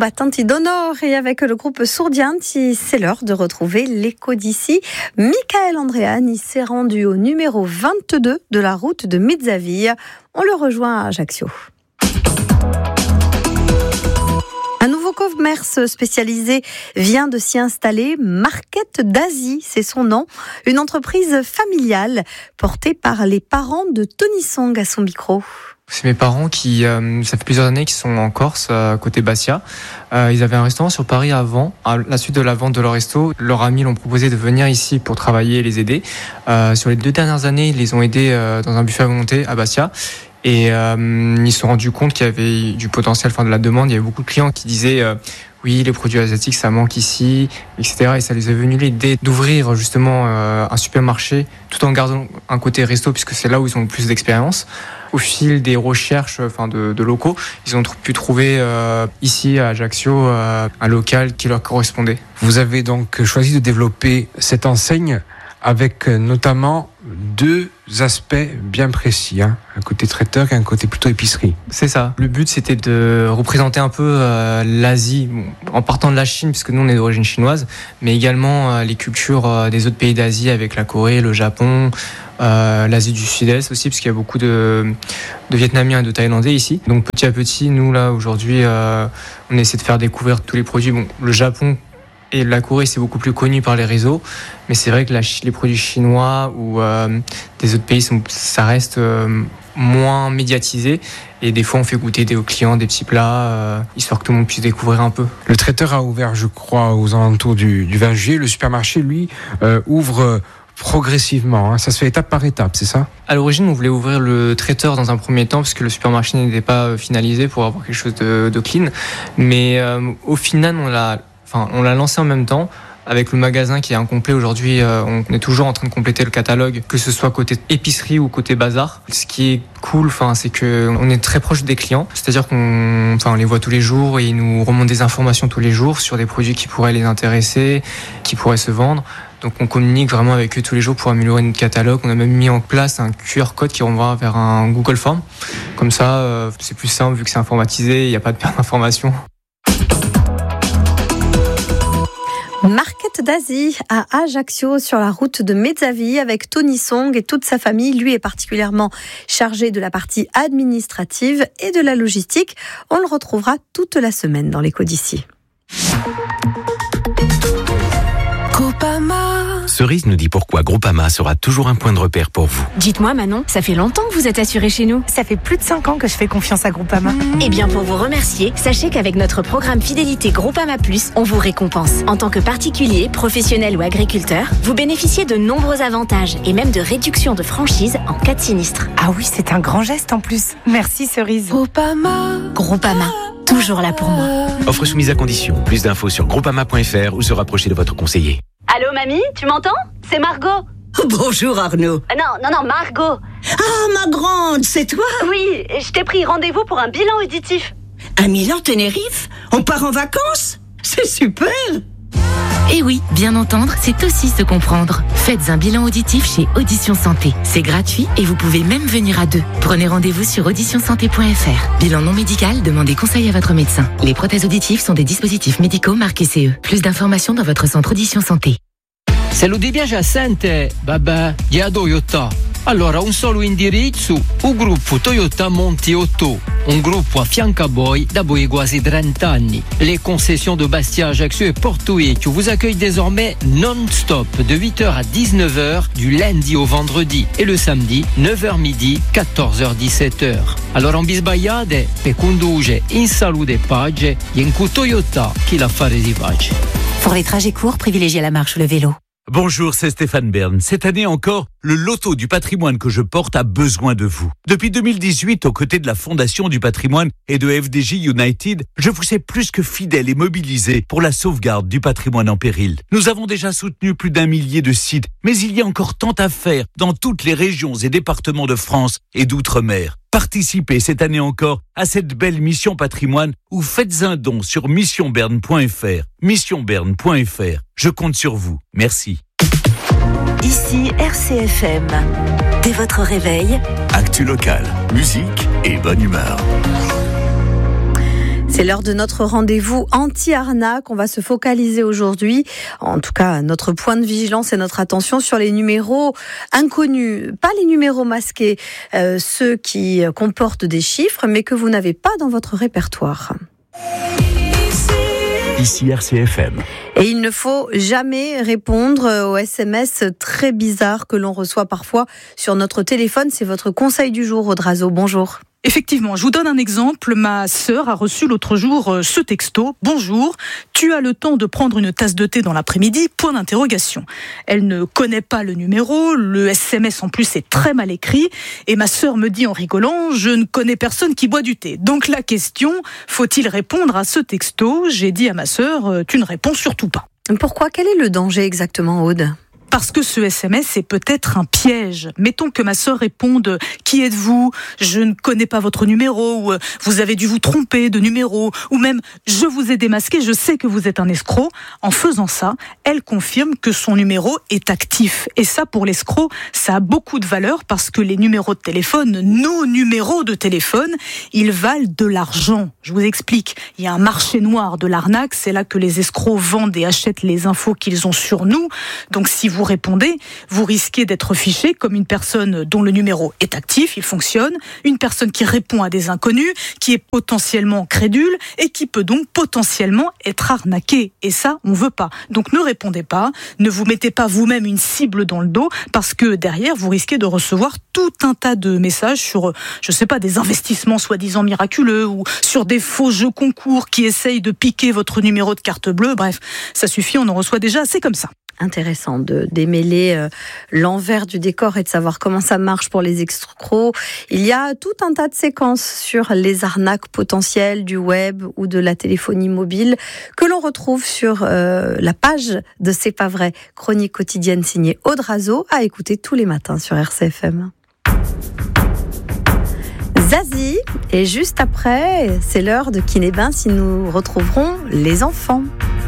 Combattanti d'Honneur et avec le groupe Sourdianti, c'est l'heure de retrouver l'écho d'ici. Michael Andréani s'est rendu au numéro 22 de la route de Mezzaville. On le rejoint à Ajaccio. Un nouveau commerce spécialisé vient de s'y installer. Market d'Asie, c'est son nom. Une entreprise familiale portée par les parents de Tony Song à son micro. C'est mes parents qui, ça fait plusieurs années qu'ils sont en Corse, côté Bastia. Ils avaient un restaurant sur Paris avant. À la suite de la vente de leur resto, leurs amis l'ont proposé de venir ici pour travailler et les aider. Sur les 2 dernières années, ils les ont aidés dans un buffet à volonté à Bastia. Et ils se sont rendus compte qu'il y avait du potentiel, de la demande. Il y avait beaucoup de clients qui disaient oui, les produits asiatiques, ça manque ici, etc. Et ça les est venu l'idée d'ouvrir justement un supermarché tout en gardant un côté resto, puisque c'est là où ils ont le plus d'expérience. Au fil des recherches de locaux, ils ont pu trouver ici à Ajaccio un local qui leur correspondait. Vous avez donc choisi de développer cette enseigne avec notamment 2 aspects bien précis, un côté traiteur et un côté plutôt épicerie. C'est ça. Le but, c'était de représenter un peu l'Asie, en partant de la Chine, puisque nous, on est d'origine chinoise, mais également les cultures des autres pays d'Asie, avec la Corée, le Japon, l'Asie du Sud-Est aussi, parce qu'il y a beaucoup de Vietnamiens et de Thaïlandais ici. Donc petit à petit, nous, là, aujourd'hui, on essaie de faire découvrir tous les produits. Bon, le Japon et la Corée, c'est beaucoup plus connu par les réseaux, mais c'est vrai que les produits chinois ou des autres pays, ça reste moins médiatisé. Et des fois, on fait goûter aux clients des petits plats, histoire que tout le monde puisse découvrir un peu. Le traiteur a ouvert, je crois, aux alentours du 20 juillet. Le supermarché, lui, ouvre progressivement. Ça se fait étape par étape, c'est ça ? À l'origine, on voulait ouvrir le traiteur dans un premier temps, parce que le supermarché n'était pas finalisé pour avoir quelque chose de clean. Mais au final, on l'a lancé en même temps. Avec le magasin qui est incomplet aujourd'hui, on est toujours en train de compléter le catalogue, que ce soit côté épicerie ou côté bazar. Ce qui est cool, c'est que on est très proche des clients, c'est-à-dire qu'on les voit tous les jours et ils nous remontent des informations tous les jours sur des produits qui pourraient les intéresser, qui pourraient se vendre. Donc on communique vraiment avec eux tous les jours pour améliorer notre catalogue. On a même mis en place un QR code qui renvoie vers un Google Form. Comme ça, c'est plus simple vu que c'est informatisé, il n'y a pas de perte d'informations. Market d'Asie à Ajaccio sur la route de Mezzaville avec Tony Song et toute sa famille. Lui est particulièrement chargé de la partie administrative et de la logistique. On le retrouvera toute la semaine dans l'écho d'ici. Cerise nous dit pourquoi Groupama sera toujours un point de repère pour vous. Dites-moi Manon, ça fait longtemps que vous êtes assurée chez nous. Ça fait plus de 5 ans que je fais confiance à Groupama. Eh bien pour vous remercier, sachez qu'avec notre programme Fidélité Groupama Plus, on vous récompense. En tant que particulier, professionnel ou agriculteur, vous bénéficiez de nombreux avantages et même de réductions de franchise en cas de sinistre. Ah oui, c'est un grand geste en plus. Merci Cerise. Groupama, toujours là pour moi. Offre soumise à condition. Plus d'infos sur groupama.fr ou se rapprocher de votre conseiller. Allô mamie, tu m'entends ? C'est Margot. Bonjour Arnaud. Non, Margot. Ah, ma grande, c'est toi ? Oui, je t'ai pris rendez-vous pour un bilan auditif. À Milan-Tenerife ? On part en vacances ? C'est super ! Et oui, bien entendre, c'est aussi se comprendre. Faites un bilan auditif chez Audition Santé. C'est gratuit et vous pouvez même venir à 2. Prenez rendez-vous sur auditionsanté.fr. Bilan non médical, demandez conseil à votre médecin. Les prothèses auditives sont des dispositifs médicaux marqués CE. Plus d'informations dans votre centre Audition Santé. Se lo ti piace assente, vabbè, gli a Toyota. Allora, un solo indirizzo, il gruppo Toyota Monti 8, un gruppo a fianco a voi da quasi 30 anni. Les concessions de Bastia, Ajaccio et Porto Vecchio vous accueillent désormais non-stop de 8h à 19h du lundi au vendredi et le samedi 9h midi, 14h 17h. Allora non vi sbagliate, per condurre in salute e pace, e in Toyota chi l'affare di pace. Pour les trajets courts, privilégiez la marche ou le vélo. Bonjour, c'est Stéphane Bern. Cette année encore, le loto du patrimoine que je porte a besoin de vous. Depuis 2018, aux côtés de la Fondation du patrimoine et de FDJ United, je vous sais plus que fidèle et mobilisé pour la sauvegarde du patrimoine en péril. Nous avons déjà soutenu plus d'1 millier de sites, mais il y a encore tant à faire dans toutes les régions et départements de France et d'outre-mer. Participez cette année encore à cette belle mission patrimoine ou faites un don sur missionberne.fr. Missionberne.fr. Je compte sur vous. Merci. Ici RCFM. Dès votre réveil, actu locale, musique et bonne humeur. C'est C'est l'heure de notre rendez-vous anti-arnaque. On va se focaliser aujourd'hui, en tout cas notre point de vigilance et notre attention sur les numéros inconnus. Pas les numéros masqués, ceux qui comportent des chiffres mais que vous n'avez pas dans votre répertoire. Ici RCFM. Et il ne faut jamais répondre aux SMS très bizarres que l'on reçoit parfois sur notre téléphone. C'est votre conseil du jour, Aude Razeau. Bonjour. Effectivement, je vous donne un exemple. Ma sœur a reçu l'autre jour ce texto. Bonjour, tu as le temps de prendre une tasse de thé dans l'après-midi ? Point d'interrogation. Elle ne connaît pas le numéro, le SMS en plus est très mal écrit. Et ma sœur me dit en rigolant, je ne connais personne qui boit du thé. Donc la question, faut-il répondre à ce texto ? J'ai dit à ma sœur, tu ne réponds surtout pas. Pourquoi ? Quel est le danger exactement, Aude ? Parce que ce SMS est peut-être un piège. Mettons que ma sœur réponde « Qui êtes-vous ? Je ne connais pas votre numéro » ou « Vous avez dû vous tromper de numéro » ou même « Je vous ai démasqué, je sais que vous êtes un escroc ». En faisant ça, elle confirme que son numéro est actif. Et ça, pour l'escroc, ça a beaucoup de valeur parce que les numéros de téléphone, nos numéros de téléphone, ils valent de l'argent. Je vous explique. Il y a un marché noir de l'arnaque. C'est là que les escrocs vendent et achètent les infos qu'ils ont sur nous. Donc si vous répondez, vous risquez d'être fiché comme une personne dont le numéro est actif, il fonctionne, une personne qui répond à des inconnus, qui est potentiellement crédule et qui peut donc potentiellement être arnaquée. Et ça, on veut pas. Donc ne répondez pas, ne vous mettez pas vous-même une cible dans le dos parce que derrière, vous risquez de recevoir tout un tas de messages sur, je sais pas, des investissements soi-disant miraculeux ou sur des faux jeux concours qui essayent de piquer votre numéro de carte bleue. Bref, ça suffit, on en reçoit déjà assez comme ça. Intéressant de démêler l'envers du décor et de savoir comment ça marche pour les escrocs. Il y a tout un tas de séquences sur les arnaques potentielles du web ou de la téléphonie mobile que l'on retrouve sur la page de C'est pas vrai, chronique quotidienne signée Aude Razeau, à écouter tous les matins sur RCFM. Zazie, et juste après, c'est l'heure de Kinébin si nous retrouverons les enfants.